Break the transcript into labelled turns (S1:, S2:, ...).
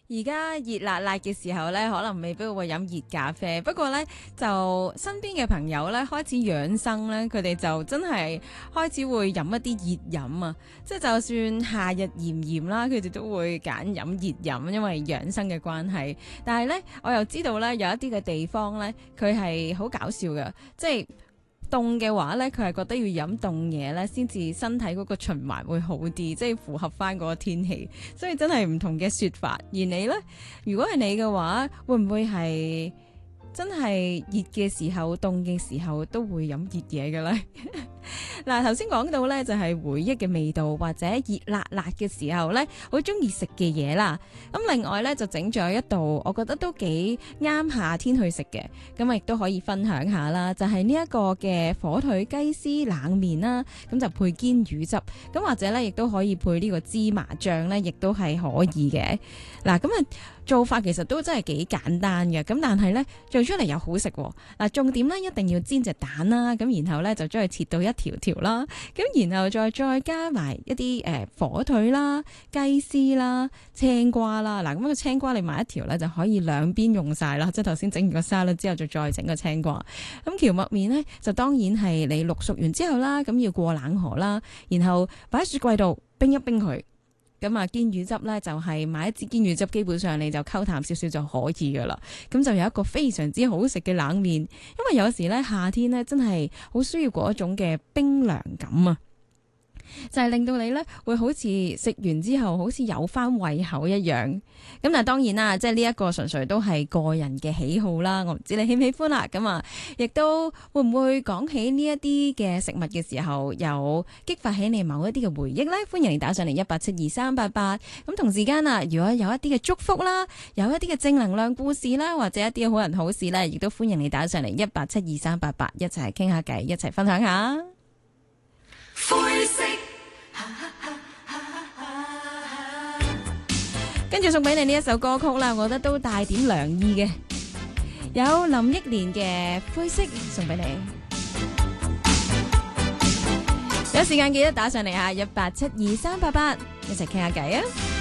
S1: 而家熱辣辣嘅時候咧，可能未必會飲熱咖啡，不過咧就身邊嘅朋友咧開始養生咧，佢哋就真係開始會飲一啲熱飲啊！即係就算夏日炎炎啦，佢哋都會揀飲熱飲，因為養生嘅關係。但係咧，我又知道咧有一啲嘅地方咧，佢係好搞笑嘅，即係凍嘅話咧，佢係覺得要飲凍嘢咧，先至身體嗰個循環會好啲，即係符合翻嗰個天氣。所以真係唔同嘅說法。而你呢？如果係你嘅話，會唔會係真係熱嘅時候、凍嘅時候都會飲熱嘢嘅咧？嗱，頭先講到咧就係回憶嘅味道，或者熱辣辣嘅時候咧，好中意食嘅嘢啦。咁另外咧就整咗一道，我覺得都幾啱夏天去食嘅，咁亦都可以分享下啦。就係呢一個嘅火腿雞絲冷麵啦，咁就配堅魚汁，咁或者咧亦都可以配呢個芝麻醬咧，亦都係可以嘅。嗱，咁啊做法其實都真係幾簡單嘅，咁但係咧做出嚟又好食喎。嗱，重點咧一定要煎隻蛋啦，咁然後咧就將佢切到一條條啦，咁然後再加埋一啲火腿啦、雞絲啦、青瓜啦。嗱，咁個青瓜你買一條咧就可以兩邊用晒啦，即係頭先整完個沙律之後就再整個青瓜。咁蕎麥麵咧就當然係你淥熟完之後啦，咁要過冷河啦，然後擺喺雪櫃度冰一冰佢。咁啊，堅魚汁咧就係買一支堅魚汁，基本上你就溝淡少少就可以噶啦。咁就有一個非常之好食嘅冷麵，因為有時咧夏天咧真係好需要嗰一種嘅冰涼感啊，就係令到你咧會好似食完之後好似有翻胃口一樣。咁但係當然啦，即係呢一個純粹都係個人嘅喜好啦，我唔知你喜唔喜歡啦。咁啊，亦都會唔會講起呢一啲嘅食物嘅時候，有激發起你某一啲嘅回憶呢？歡迎你打上嚟1872388。咁同時間啊，如果有一啲嘅祝福啦，有一啲嘅正能量故事啦，或者一啲嘅好人好事呢，亦都歡迎你打上嚟1872388，一齊傾下偈，一齊分享下。灰色跟住送俾你呢一首歌曲啦，我覺得都帶點涼意嘅，有林憶蓮嘅灰色送俾你。有時間記得打上嚟啊，1872388，一齊傾下偈啊！